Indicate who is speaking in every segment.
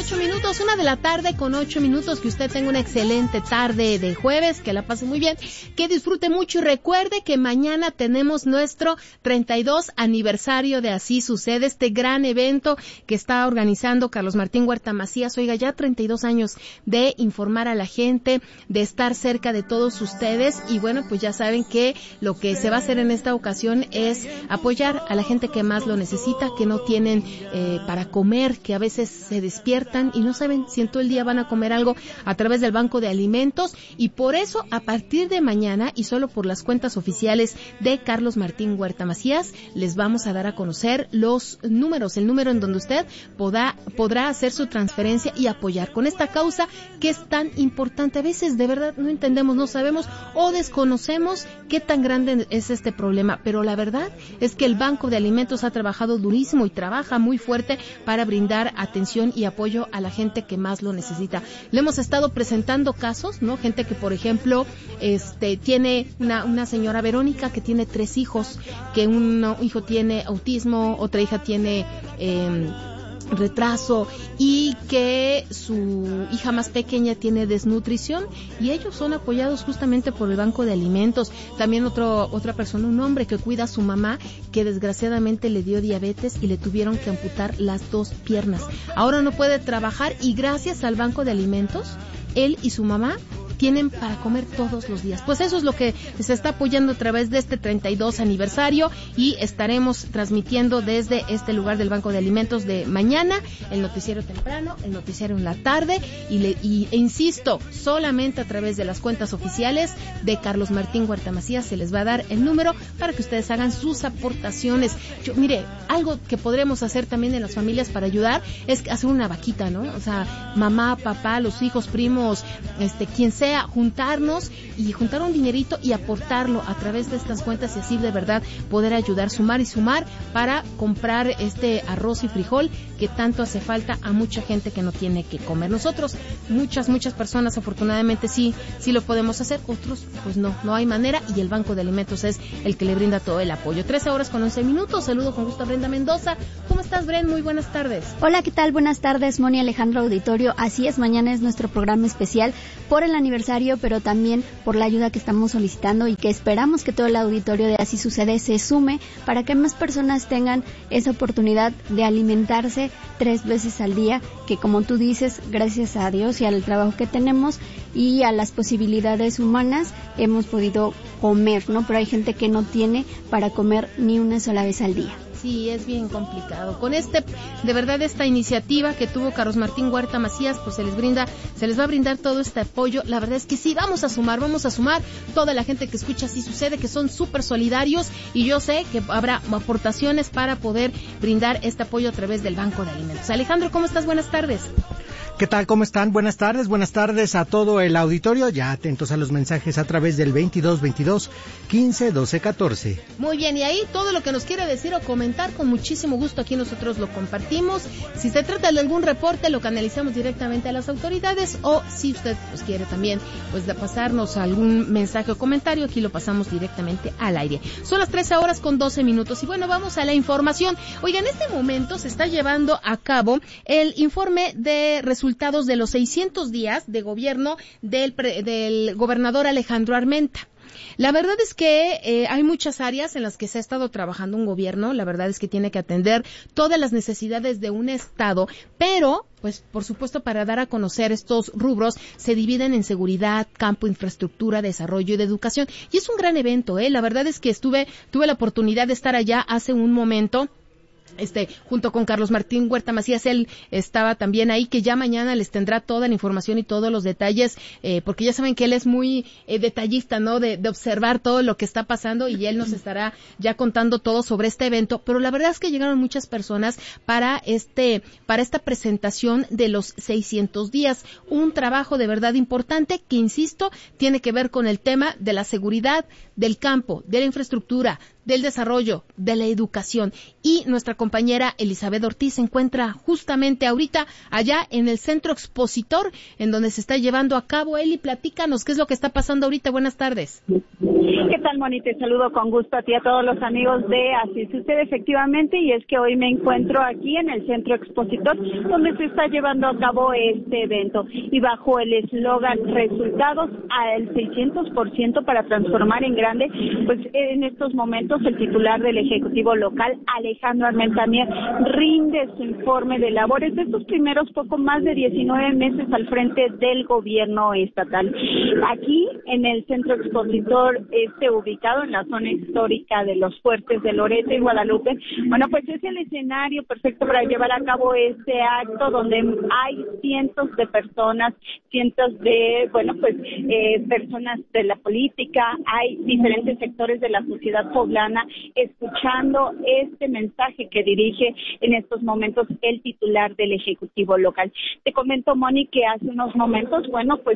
Speaker 1: 8 minutos, 1:00 p.m, que usted tenga una excelente tarde de jueves, que la pase muy bien, que disfrute mucho y recuerde que mañana tenemos nuestro 32 aniversario de Así Sucede, este gran evento que está organizando Carlos Martín Huerta Macías. Oiga, ya 32 años de informar a la gente, de estar cerca de todos ustedes, y bueno, pues ya saben que lo que se va a hacer en esta ocasión es apoyar a la gente que más lo necesita, que no tienen para comer, que a veces se despiertan y no saben si en todo el día van a comer algo, a través del Banco de Alimentos. Y por eso, a partir de mañana, y solo por las cuentas oficiales de Carlos Martín Huerta Macías, les vamos a dar a conocer los números, el número en donde usted podrá hacer su transferencia y apoyar con esta causa que es tan importante. A veces de verdad no entendemos, no sabemos o desconocemos qué tan grande es este problema, pero la verdad es que el Banco de Alimentos ha trabajado durísimo y trabaja muy fuerte para brindar atención y apoyo a la gente que más lo necesita. Le hemos estado presentando casos, ¿no? Gente que, por ejemplo, tiene una señora Verónica que tiene 3 hijos, que un hijo tiene autismo, otra hija tiene retraso, y que su hija más pequeña tiene desnutrición, y ellos son apoyados justamente por el Banco de Alimentos. También otra persona, un hombre que cuida a su mamá, que desgraciadamente le dio diabetes y le tuvieron que amputar las 2 piernas. Ahora no puede trabajar, y gracias al Banco de Alimentos, él y su mamá tienen para comer todos los días. Pues eso es lo que se está apoyando a través de este 32 aniversario, y estaremos transmitiendo desde este lugar del Banco de Alimentos de mañana, el noticiero temprano, el noticiero en la tarde, e insisto, solamente a través de las cuentas oficiales de Carlos Martín Huerta Macías se les va a dar el número para que ustedes hagan sus aportaciones. Mire, algo que podremos hacer también en las familias para ayudar es hacer una vaquita, ¿no? O sea, mamá, papá, los hijos, primos, quien sea, juntarnos y juntar un dinerito y aportarlo a través de estas cuentas, y así de verdad poder ayudar, sumar para comprar este arroz y frijol que tanto hace falta a mucha gente que no tiene que comer. Nosotros, muchas personas afortunadamente sí lo podemos hacer, otros pues no hay manera, y el Banco de Alimentos es el que le brinda todo el apoyo. 13:11. Saludo con gusto a Brenda Mendoza. ¿Cómo estás, Bren? Muy buenas tardes.
Speaker 2: Hola, ¿qué tal? Buenas tardes, Moni, Alejandro, auditorio. Así es, mañana es nuestro programa especial por el aniversario, pero también por la ayuda que estamos solicitando y que esperamos que todo el auditorio de Así Sucede se sume para que más personas tengan esa oportunidad de alimentarse 3 veces al día, que como tú dices, gracias a Dios y al trabajo que tenemos y a las posibilidades humanas hemos podido comer, ¿no? Pero hay gente que no tiene para comer ni una sola vez al día.
Speaker 1: Sí, es bien complicado. Con de verdad, esta iniciativa que tuvo Carlos Martín Huerta Macías, pues se les va a brindar todo este apoyo. La verdad es que sí, vamos a sumar toda la gente que escucha Así Sucede, que son súper solidarios, y yo sé que habrá aportaciones para poder brindar este apoyo a través del Banco de Alimentos. Alejandro, ¿cómo estás? Buenas tardes.
Speaker 3: ¿Qué tal? ¿Cómo están? Buenas tardes a todo el auditorio, ya atentos a los mensajes a través del 22 15 12 14.
Speaker 1: Muy bien, y ahí todo lo que nos quiere decir o comentar, con muchísimo gusto aquí nosotros lo compartimos. Si se trata de algún reporte, lo canalizamos directamente a las autoridades, o si usted pues quiere también pues de pasarnos algún mensaje o comentario, aquí lo pasamos directamente al aire. Son las 13:12, y bueno, vamos a la información. Oiga, en este momento se está llevando a cabo el informe de resultados de los 600 días de gobierno del gobernador Alejandro Armenta. La verdad es que hay muchas áreas en las que se ha estado trabajando un gobierno. La verdad es que tiene que atender todas las necesidades de un estado, pero pues por supuesto, para dar a conocer estos rubros se dividen en seguridad, campo, infraestructura, desarrollo y de educación. Y es un gran evento, La verdad es que tuve la oportunidad de estar allá hace un momento. Junto con Carlos Martín Huerta Macías, él estaba también ahí, que ya mañana les tendrá toda la información y todos los detalles, porque ya saben que él es muy detallista, ¿no? De observar todo lo que está pasando, y él nos estará ya contando todo sobre este evento. Pero la verdad es que llegaron muchas personas para esta presentación de los 600 días. Un trabajo de verdad importante que, insisto, tiene que ver con el tema de la seguridad, del campo, de la infraestructura, del desarrollo, de la educación. y nuestra compañera Elizabeth Ortiz se encuentra justamente ahorita allá en el Centro Expositor, en donde se está llevando a cabo. Eli, platícanos qué es lo que está pasando ahorita. Buenas tardes.
Speaker 4: ¿Qué tal, Moni? Te saludo con gusto a ti y a todos los amigos de Así Sucede, efectivamente, y es que hoy me encuentro aquí en el Centro Expositor, donde se está llevando a cabo este evento, y bajo el eslogan resultados al 600% para transformar en grande, pues en estos momentos el titular del Ejecutivo local, Alejandro Armenta Mier, rinde su informe de labores de estos primeros poco más de 19 meses al frente del gobierno estatal. Aquí en el Centro Expositor, ubicado en la zona histórica de los fuertes de Loreto y Guadalupe, bueno, pues es el escenario perfecto para llevar a cabo este acto, donde hay cientos de personas, cientos de, personas de la política, hay diferentes sectores de la sociedad poblana escuchando este mensaje que dirige en estos momentos el titular del Ejecutivo local. Te comento, Moni, que hace unos momentos,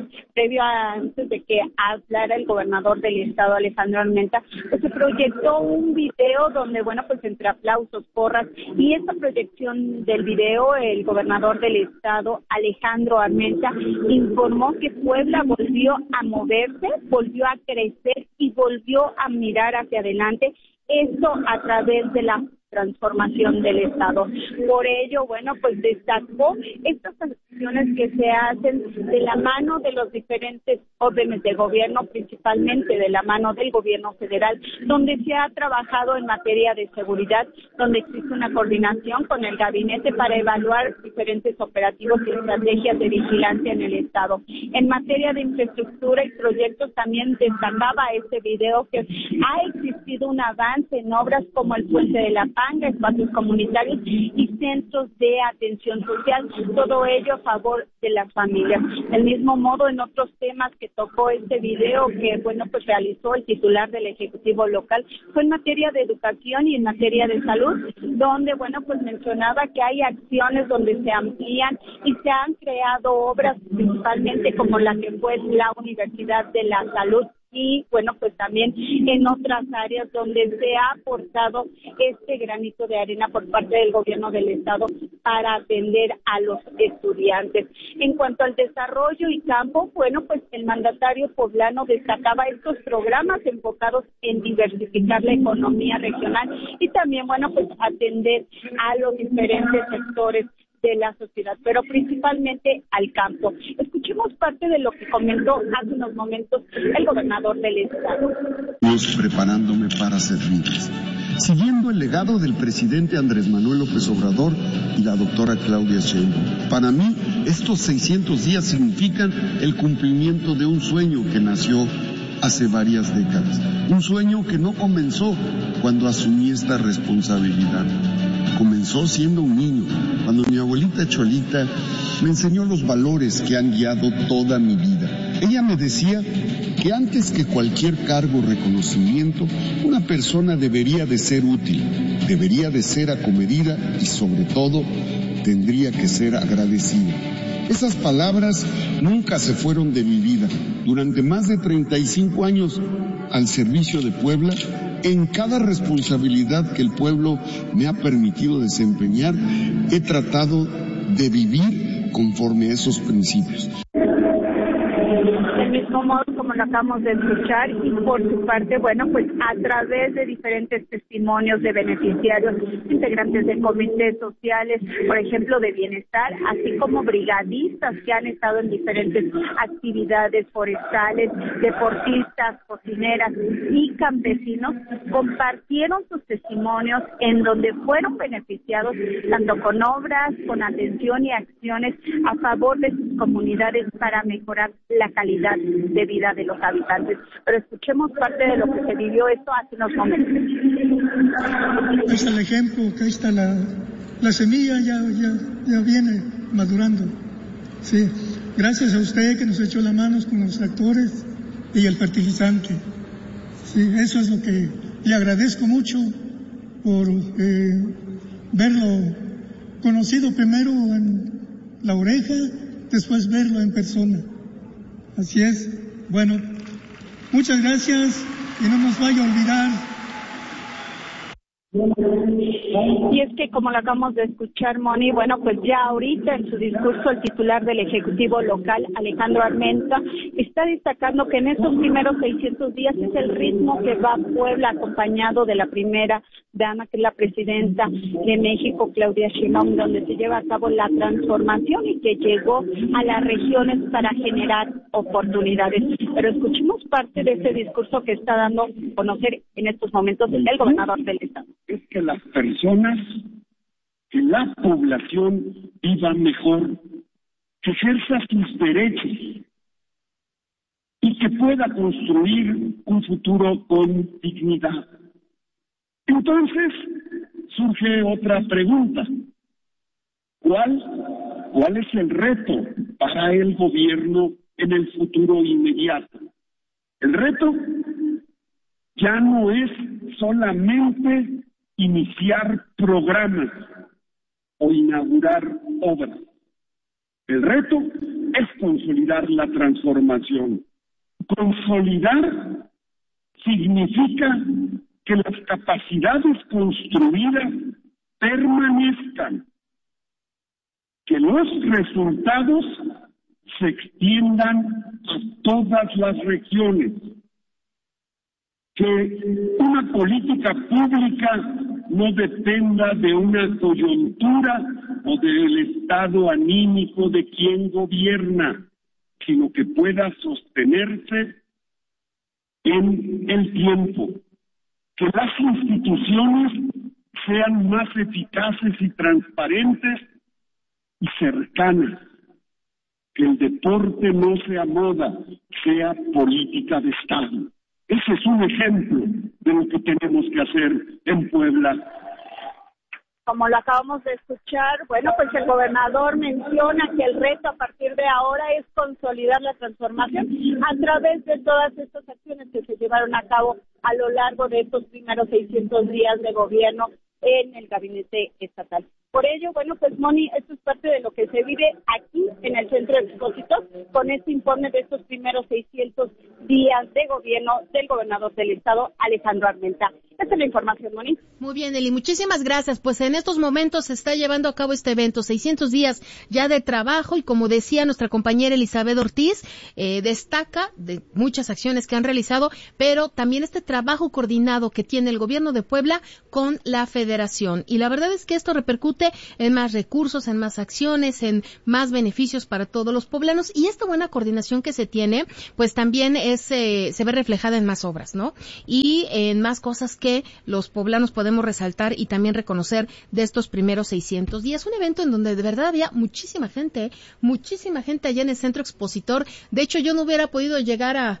Speaker 4: antes de que hablara el gobernador del estado, Alejandro Armenta, pues se proyectó un video donde, entre aplausos, porras, y esta proyección del video, el gobernador del estado, Alejandro Armenta, informó que Puebla volvió a moverse, volvió a crecer y volvió a mirar hacia adelante, esto a través de la transformación del Estado. Por ello, destacó estas acciones que se hacen de la mano de los diferentes órdenes de gobierno, principalmente de la mano del gobierno federal, donde se ha trabajado en materia de seguridad, donde existe una coordinación con el gabinete para evaluar diferentes operativos y estrategias de vigilancia en el Estado. En materia de infraestructura y proyectos también destacaba este video que ha existido un avance en obras como el Puente de la Panga, espacios comunitarios y centros de atención social, todo ello a favor de las familias. Del mismo modo, en otros temas que tocó este video que, realizó el titular del Ejecutivo local, fue en materia de educación y en materia de salud, donde, mencionaba que hay acciones donde se amplían y se han creado obras, principalmente como la que fue la Universidad de la Salud, y también en otras áreas donde se ha aportado este granito de arena por parte del gobierno del estado para atender a los estudiantes. En cuanto al desarrollo y campo, el mandatario poblano destacaba estos programas enfocados en diversificar la economía regional y también atender a los diferentes sectores de la sociedad, pero principalmente al campo. Escuchemos parte de lo que comentó hace unos momentos el gobernador del estado.
Speaker 5: Preparándome para servirles, siguiendo el legado del presidente Andrés Manuel López Obrador y la doctora Claudia Sheinbaum. Para mí, estos 600 días significan el cumplimiento de un sueño que nació hace varias décadas. Un sueño que no comenzó cuando asumí esta responsabilidad. Comenzó siendo un niño, cuando mi abuelita Cholita me enseñó los valores que han guiado toda mi vida. Ella me decía que antes que cualquier cargo o reconocimiento, una persona debería de ser útil, debería de ser acomedida y sobre todo tendría que ser agradecida. Esas palabras nunca se fueron de mi vida. Durante más de 35 años al servicio de Puebla, en cada responsabilidad que el pueblo me ha permitido desempeñar, he tratado de vivir conforme a esos principios.
Speaker 4: Del mismo modo, como lo acabamos de escuchar, y por su parte, a través de diferentes testimonios de beneficiarios, integrantes de comités sociales, por ejemplo, de bienestar, así como brigadistas que han estado en diferentes actividades forestales, deportistas, cocineras y campesinos, compartieron sus testimonios en donde fueron beneficiados tanto con obras, con atención y acciones a favor de sus comunidades para mejorar la calidad de vida de los habitantes. Pero escuchemos parte de lo que se vivió esto hace unos momentos.
Speaker 6: Ahí está el ejemplo, que ahí está la semilla, ya viene madurando. Sí, gracias a usted que nos echó las manos con los tractores y el fertilizante. Sí, eso es lo que le agradezco mucho por verlo conocido primero en la oreja, después verlo en persona. Así es. Bueno, muchas gracias y no nos vaya a olvidar.
Speaker 4: Y es que, como lo acabamos de escuchar, Moni, bueno, pues ya ahorita en su discurso el titular del Ejecutivo local, Alejandro Armenta, está destacando que en estos primeros 600 días es el ritmo que va a Puebla, acompañado de la primera dama, que es la presidenta de México, Claudia Sheinbaum, donde se lleva a cabo la transformación y que llegó a las regiones para generar oportunidades. Pero escuchemos parte de ese discurso que está dando a conocer en estos momentos el gobernador del estado.
Speaker 5: Es que las personas, que la población viva mejor, que ejerza sus derechos y que pueda construir un futuro con dignidad. Entonces, surge otra pregunta. ¿Cuál es el reto para el gobierno en el futuro inmediato? El reto ya no es solamente iniciar programas o inaugurar obras. El reto es consolidar la transformación. Consolidar significa que las capacidades construidas permanezcan, que los resultados se extiendan a todas las regiones, que una política pública no dependa de una coyuntura o del estado anímico de quien gobierna, sino que pueda sostenerse en el tiempo, que las instituciones sean más eficaces y transparentes y cercanas, que el deporte no sea moda, sea política de Estado. Ese es un ejemplo de lo que tenemos que hacer en Puebla.
Speaker 4: Como lo acabamos de escuchar, bueno, pues el gobernador menciona que el reto a partir de ahora es consolidar la transformación a través de todas estas acciones que se llevaron a cabo a lo largo de estos primeros 600 días de gobierno en el gabinete estatal. Por ello, bueno, pues Moni, esto es parte de lo que se vive aquí en el Centro Expositor con este informe de estos primeros 600 días de gobierno del gobernador del estado, Alejandro Armenta. Esta es la información, Moni.
Speaker 1: Muy bien, Eli, muchísimas gracias. Pues en estos momentos se está llevando a cabo este evento, 600 días ya de trabajo, y como decía nuestra compañera Elizabeth Ortiz, destaca de muchas acciones que han realizado, pero también este trabajo coordinado que tiene el gobierno de Puebla con la federación. Y la verdad es que esto repercute en más recursos, en más acciones, en más beneficios para todos los poblanos, y esta buena coordinación que se tiene, pues también se ve reflejada en más obras, ¿no? Y en más cosas que los poblanos podemos resaltar y también reconocer de estos primeros 600 días. Un evento en donde de verdad había muchísima gente allá en el Centro Expositor. De hecho, yo no hubiera podido llegar a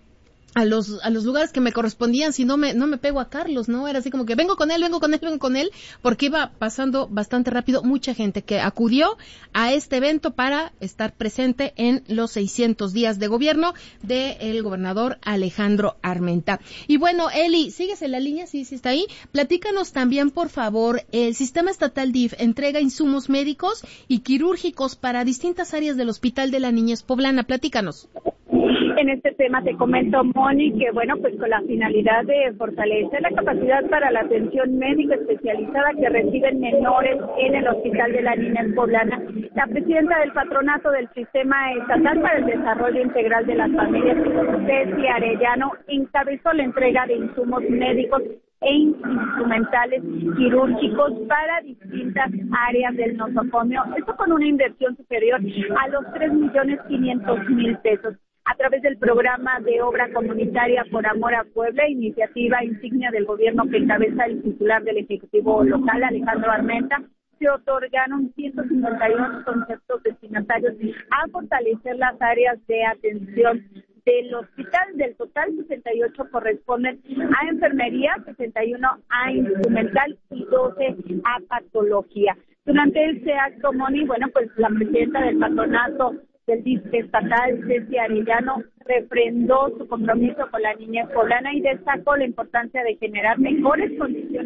Speaker 1: los lugares que me correspondían si no me pego a Carlos, ¿no? Era así como que vengo con él, porque iba pasando bastante rápido mucha gente que acudió a este evento para estar presente en los 600 días de gobierno del gobernador Alejandro Armenta. Y bueno, Eli, ¿sigues en la línea? Sí, está ahí. Platícanos también, por favor, el Sistema Estatal DIF entrega insumos médicos y quirúrgicos para distintas áreas del Hospital de la Niñez Poblana. Platícanos.
Speaker 4: En este tema te comento, Moni, que bueno, pues con la finalidad de fortalecer la capacidad para la atención médica especializada que reciben menores en el Hospital de la Niñez Poblana, la presidenta del patronato del Sistema Estatal para el Desarrollo Integral de las Familias, Ceci Arellano, encabezó la entrega de insumos médicos e instrumentales quirúrgicos para distintas áreas del nosocomio, esto con una inversión superior a los 3.500.000 pesos. A través del programa de obra comunitaria Por Amor a Puebla, iniciativa insignia del gobierno que encabeza el titular del Ejecutivo local, Alejandro Armenta, se otorgaron 151 conceptos destinatarios a fortalecer las áreas de atención del hospital. Del total, 68 corresponden a enfermería, 61 a instrumental y 12 a patología. Durante este acto, Moni, bueno, pues la presidenta del patronato del DIF estatal, Ceci Arellano, refrendó su compromiso con la niñez poblana y destacó la importancia de generar mejores condiciones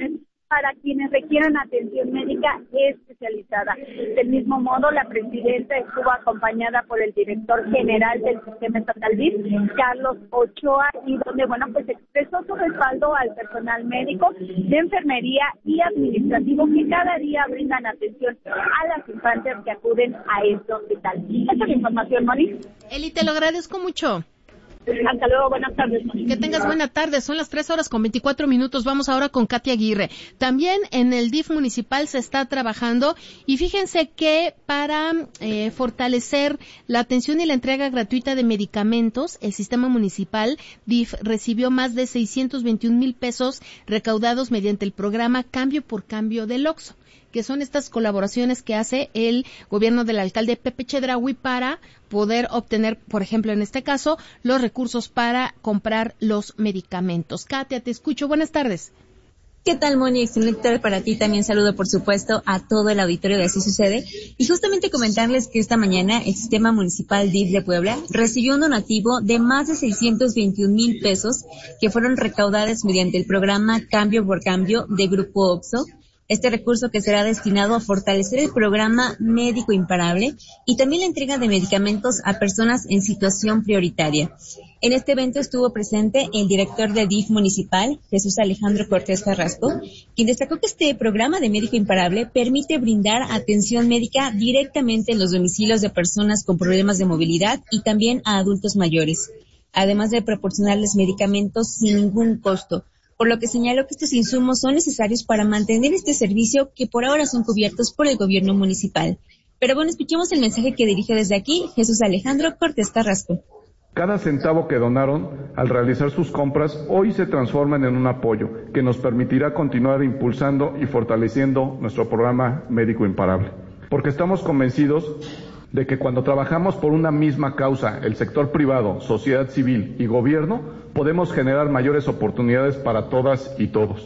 Speaker 4: para quienes requieran atención médica especializada. Del mismo modo, la presidenta estuvo acompañada por el director general del Sistema Estatal DIF, Carlos Ochoa, y donde, pues expresó su respaldo al personal médico, de enfermería y administrativo que cada día brindan atención a las infantes que acuden a este hospital. Esta es la información, Moni.
Speaker 1: Eli, te lo agradezco mucho.
Speaker 4: Hasta luego, buenas tardes.
Speaker 1: Que tengas buena tarde, son las 3:24. Vamos ahora con Katia Aguirre. También en el DIF municipal se está trabajando y fíjense que para fortalecer la atención y la entrega gratuita de medicamentos, el sistema municipal DIF recibió más de 621,000 pesos recaudados mediante el programa Cambio por Cambio del OXXO, que son estas colaboraciones que hace el gobierno del alcalde Pepe Chedraui para poder obtener, por ejemplo, en este caso, los recursos para comprar los medicamentos. Katia, te escucho. Buenas tardes.
Speaker 7: ¿Qué tal, Moni? Excelente tarde para ti. También saludo, por supuesto, a todo el auditorio de Así Sucede. Y justamente comentarles que esta mañana el Sistema Municipal DIF de Puebla recibió un donativo de más de 621,000 pesos que fueron recaudados mediante el programa Cambio por Cambio de Grupo OXXO. Este recurso que será destinado a fortalecer el programa Médico Imparable y también la entrega de medicamentos a personas en situación prioritaria. En este evento estuvo presente el director de DIF municipal, Jesús Alejandro Cortés Carrasco, quien destacó que este programa de Médico Imparable permite brindar atención médica directamente en los domicilios de personas con problemas de movilidad y también a adultos mayores, además de proporcionarles medicamentos sin ningún costo, por lo que señaló que estos insumos son necesarios para mantener este servicio que por ahora son cubiertos por el gobierno municipal. Pero escuchemos el mensaje que dirige desde aquí Jesús Alejandro Cortés Carrasco.
Speaker 8: Cada centavo que donaron al realizar sus compras hoy se transforman en un apoyo que nos permitirá continuar impulsando y fortaleciendo nuestro programa Médico Imparable. Porque estamos convencidos de que cuando trabajamos por una misma causa, el sector privado, sociedad civil y gobierno, podemos generar mayores oportunidades para todas y todos.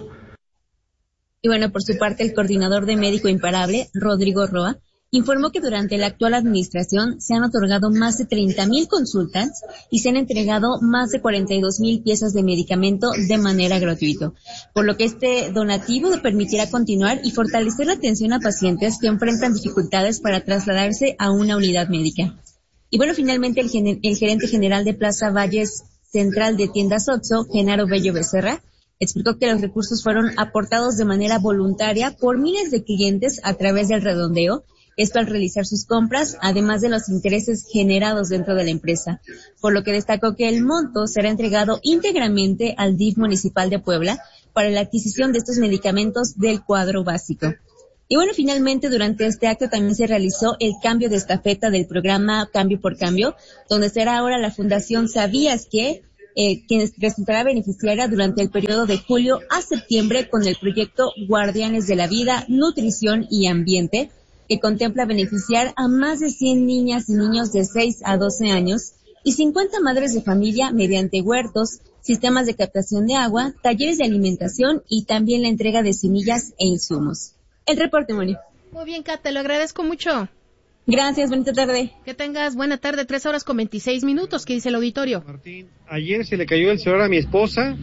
Speaker 7: Y por su parte, el coordinador de Médico Imparable, Rodrigo Roa, informó que durante la actual administración se han otorgado más de 30,000 consultas y se han entregado más de 42,000 piezas de medicamento de manera gratuita, por lo que este donativo permitirá continuar y fortalecer la atención a pacientes que enfrentan dificultades para trasladarse a una unidad médica. Y finalmente el gerente general de Plaza Valles Central de Tiendas OXXO, Genaro Bello Becerra, explicó que los recursos fueron aportados de manera voluntaria por miles de clientes a través del redondeo, esto al realizar sus compras, además de los intereses generados dentro de la empresa, por lo que destacó que el monto será entregado íntegramente al DIF municipal de Puebla para la adquisición de estos medicamentos del cuadro básico. Y finalmente durante este acto también se realizó el cambio de estafeta del programa Cambio por Cambio, donde será ahora la Fundación ¿Sabías qué?, quien resultará beneficiaria durante el periodo de julio a septiembre con el proyecto Guardianes de la Vida, Nutrición y Ambiente, que contempla beneficiar a más de 100 niñas y niños de 6 a 12 años y 50 madres de familia mediante huertos, sistemas de captación de agua, talleres de alimentación y también la entrega de semillas e insumos. El reporte, Moni.
Speaker 1: Muy bien, Kat, te lo agradezco mucho.
Speaker 7: Gracias, bonita tarde.
Speaker 1: Que tengas buena tarde, 3:26. ¿Qué dice el auditorio?
Speaker 9: Martín, ayer se le cayó el celular a mi esposa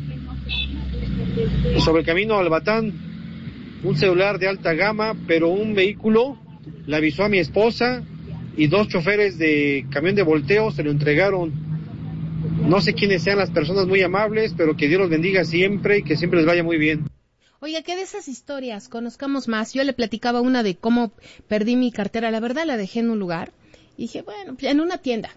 Speaker 9: sobre el camino al Batán, un celular de alta gama, pero un vehículo le avisó a mi esposa y 2 choferes de camión de volteo se lo entregaron. No sé quiénes sean las personas, muy amables, pero que Dios los bendiga siempre y que siempre les vaya muy bien.
Speaker 1: Oiga, ¿qué de esas historias? Conozcamos más. Yo le platicaba una de cómo perdí mi cartera. La verdad la dejé en un lugar y dije, en una tienda.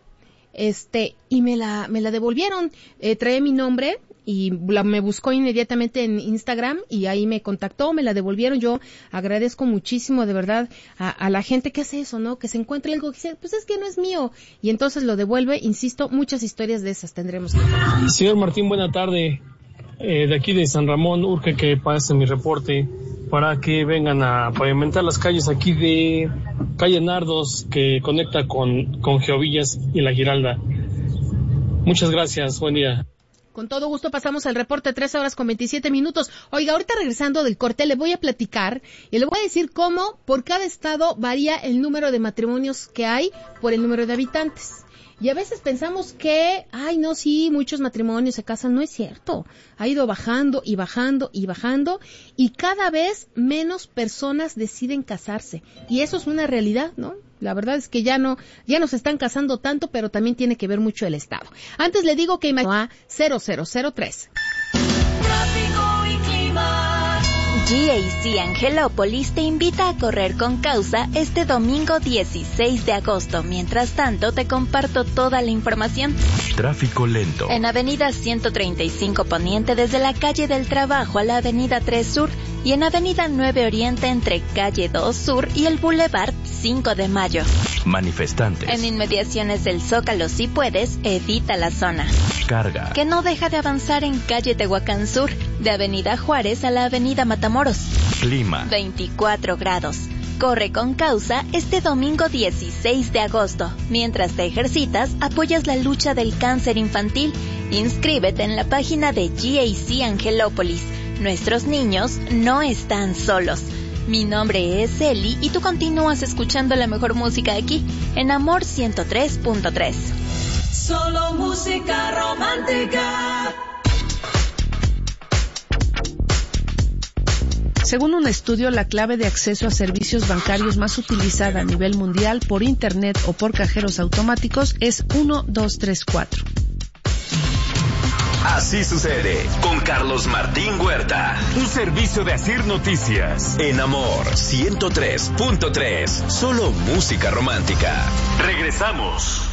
Speaker 1: Y me la devolvieron. Trae mi nombre y me buscó inmediatamente en Instagram y ahí me contactó, me la devolvieron. Yo agradezco muchísimo de verdad a la gente que hace eso, ¿no? Que se encuentra algo que dice, pues es que no es mío y entonces lo devuelve. Insisto, muchas historias de esas tendremos que hacer.
Speaker 10: Señor Martín, buena tarde. De aquí de San Ramón, urge que pase mi reporte para que vengan a pavimentar las calles aquí de calle Nardos que conecta con Geovillas y La Giralda. Muchas gracias, buen día.
Speaker 1: Con todo gusto pasamos al reporte, 3:27. Oiga, ahorita regresando del corte le voy a platicar y le voy a decir cómo por cada estado varía el número de matrimonios que hay por el número de habitantes. Y a veces pensamos que, ay, no, sí, muchos matrimonios se casan. No es cierto. Ha ido bajando y bajando y bajando, y cada vez menos personas deciden casarse. Y eso es una realidad, ¿no? La verdad es que ya no se están casando tanto, pero también tiene que ver mucho el Estado. Antes le digo que a 0003.
Speaker 11: Tráfico y clima. GAC Angelópolis te invita a correr con causa este domingo 16 de agosto. Mientras tanto, te comparto toda la información.
Speaker 12: Tráfico lento.
Speaker 11: En Avenida 135 Poniente, desde la calle del Trabajo a la Avenida 3 Sur, y en Avenida 9 Oriente entre calle 2 Sur y el Boulevard 5 de Mayo.
Speaker 12: Manifestantes.
Speaker 11: En inmediaciones del Zócalo, si puedes, evita la zona.
Speaker 12: Carga.
Speaker 11: Que no deja de avanzar en calle Tehuacán Sur, de Avenida Juárez a la Avenida Matamoros.
Speaker 12: Clima.
Speaker 11: 24 grados. Corre con causa este domingo 16 de agosto. Mientras te ejercitas, apoyas la lucha del cáncer infantil. Inscríbete en la página de GAC Angelópolis. Nuestros niños no están solos. Mi nombre es Eli y tú continúas escuchando la mejor música aquí, en Amor 103.3.
Speaker 13: Solo música romántica.
Speaker 14: Según un estudio, la clave de acceso a servicios bancarios más utilizada a nivel mundial por Internet o por cajeros automáticos es 1234.
Speaker 12: Así sucede con Carlos Martín Huerta. Un servicio de Asir Noticias. En Amor 103.3. Solo música romántica. Regresamos.